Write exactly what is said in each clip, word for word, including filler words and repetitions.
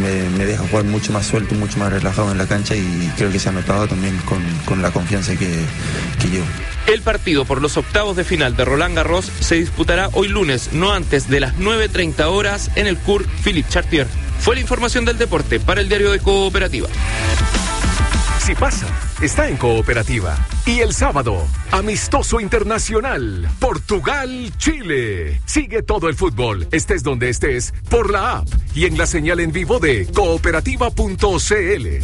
me, me deja jugar mucho más suelto, mucho más relajado en la cancha, y creo que se ha notado también con, con la confianza que, que llevo. El partido por los octavos de final de Roland Garros se disputará hoy lunes, no antes de las nueve treinta horas, en el Cours Philippe Chartier. Fue la información del deporte para el diario de Cooperativa. Si pasa, está en Cooperativa. Y el sábado, amistoso internacional, Portugal-Chile. Sigue todo el fútbol, estés donde estés, por la app y en la señal en vivo de cooperativa punto c l.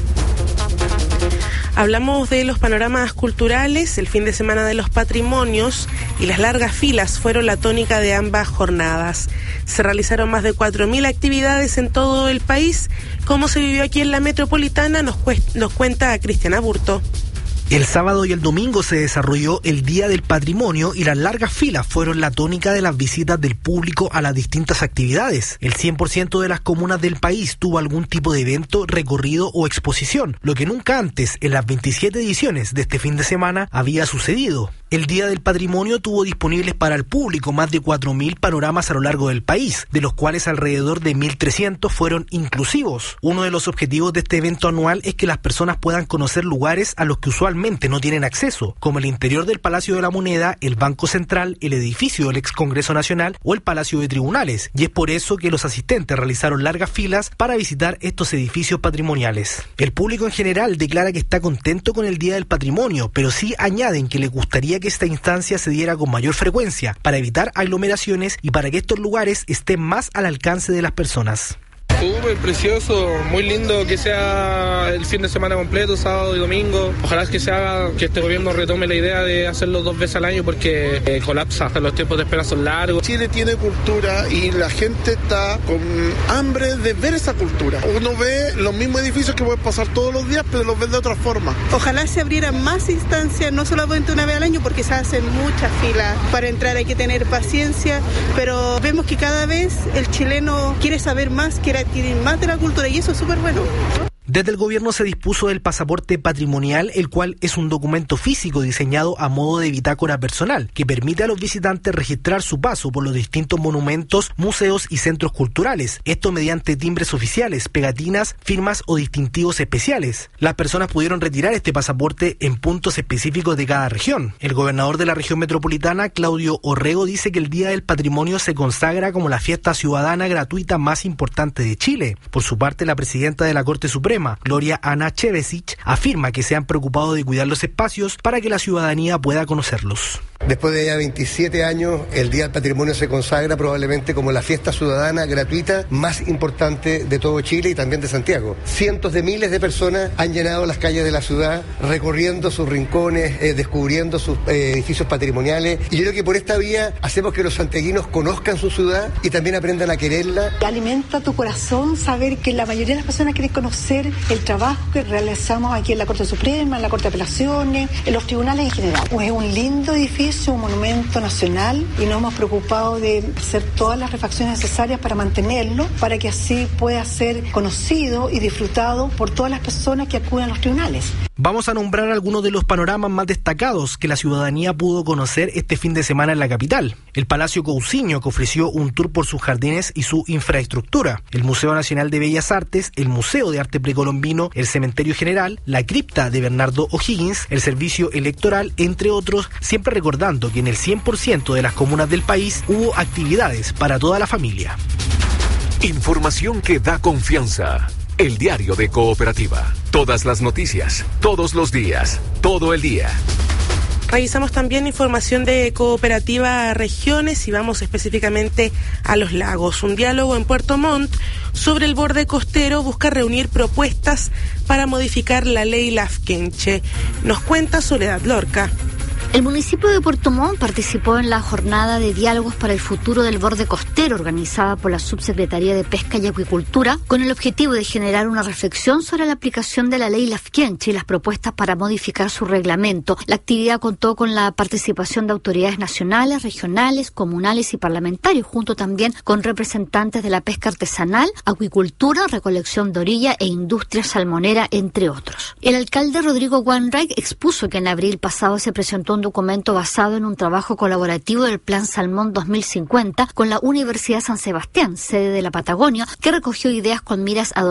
Hablamos de los panoramas culturales. El fin de semana de los patrimonios y las largas filas fueron la tónica de ambas jornadas. Se realizaron más de cuatro mil actividades en todo el país. ¿Cómo se vivió aquí en la metropolitana? Nos, cuest- nos cuenta Cristiana Burto. El sábado y el domingo se desarrolló el Día del Patrimonio y las largas filas fueron la tónica de las visitas del público a las distintas actividades. El cien por ciento de las comunas del país tuvo algún tipo de evento, recorrido o exposición, lo que nunca antes en las veintisiete ediciones de este fin de semana había sucedido. El Día del Patrimonio tuvo disponibles para el público más de cuatro mil panoramas a lo largo del país, de los cuales alrededor de mil trescientos fueron inclusivos. Uno de los objetivos de este evento anual es que las personas puedan conocer lugares a los que usualmente no tienen acceso, como el interior del Palacio de la Moneda, el Banco Central, el edificio del ex Congreso Nacional o el Palacio de Tribunales, y es por eso que los asistentes realizaron largas filas para visitar estos edificios patrimoniales. El público en general declara que está contento con el Día del Patrimonio, pero sí añaden que les gustaría que esta instancia se diera con mayor frecuencia para evitar aglomeraciones y para que estos lugares estén más al alcance de las personas. Súper precioso, muy lindo que sea el fin de semana completo, sábado y domingo. Ojalá que se haga, que este gobierno retome la idea de hacerlo dos veces al año porque eh, colapsa, los tiempos de espera son largos. Chile tiene cultura y la gente está con hambre de ver esa cultura. Uno ve los mismos edificios que pueden pasar todos los días, pero los ven de otra forma. Ojalá se abrieran más instancias, no solamente una vez al año, porque se hacen muchas filas. Para entrar hay que tener paciencia, pero vemos que cada vez el chileno quiere saber más, quiere adquirir más de la cultura, y eso es súper bueno. Desde el gobierno se dispuso el pasaporte patrimonial, el cual es un documento físico diseñado a modo de bitácora personal, que permite a los visitantes registrar su paso por los distintos monumentos, museos y centros culturales, esto mediante timbres oficiales, pegatinas, firmas o distintivos especiales. Las personas pudieron retirar este pasaporte en puntos específicos de cada región. El gobernador de la región metropolitana, Claudio Orrego, dice que el Día del Patrimonio se consagra como la fiesta ciudadana gratuita más importante de Chile. Por su parte, la presidenta de la Corte Suprema, Gloria Ana Chevesich, afirma que se han preocupado de cuidar los espacios para que la ciudadanía pueda conocerlos. Después de ya veintisiete años, el Día del Patrimonio se consagra probablemente como la fiesta ciudadana gratuita más importante de todo Chile y también de Santiago. Cientos de miles de personas han llenado las calles de la ciudad, recorriendo sus rincones, eh, descubriendo sus eh, edificios patrimoniales. Y yo creo que por esta vía hacemos que los santiaguinos conozcan su ciudad y también aprendan a quererla. Alimenta tu corazón saber que la mayoría de las personas quieren conocer el trabajo que realizamos aquí en la Corte Suprema, en la Corte de Apelaciones, en los tribunales en general. Es un lindo edificio, un monumento nacional, y nos hemos preocupado de hacer todas las refacciones necesarias para mantenerlo, para que así pueda ser conocido y disfrutado por todas las personas que acuden a los tribunales. Vamos a nombrar algunos de los panoramas más destacados que la ciudadanía pudo conocer este fin de semana en la capital. El Palacio Cousiño, que ofreció un tour por sus jardines y su infraestructura. El Museo Nacional de Bellas Artes, el Museo de Arte Precolombino, el Cementerio General, la cripta de Bernardo O'Higgins, el Servicio Electoral, entre otros, siempre recordando que en el cien por ciento de las comunas del país hubo actividades para toda la familia. Información que da confianza. El diario de Cooperativa. Todas las noticias, todos los días, todo el día. Revisamos también información de Cooperativa Regiones y vamos específicamente a Los Lagos. Un diálogo en Puerto Montt sobre el borde costero busca reunir propuestas para modificar la ley Lafkenche. Nos cuenta Soledad Lorca. El municipio de Puerto Montt participó en la jornada de diálogos para el futuro del borde costero organizada por la Subsecretaría de Pesca y Acuicultura con el objetivo de generar una reflexión sobre la aplicación de la ley Lafkenche y las propuestas para modificar su reglamento. La actividad contó con la participación de autoridades nacionales, regionales, comunales y parlamentarios, junto también con representantes de la pesca artesanal, acuicultura, recolección de orilla e industria salmonera, entre otros. El alcalde Rodrigo Wainwright expuso que en abril pasado se presentó un documento basado en un trabajo colaborativo del Plan Salmón dos mil cincuenta con la Universidad San Sebastián, sede de la Patagonia, que recogió ideas con miras a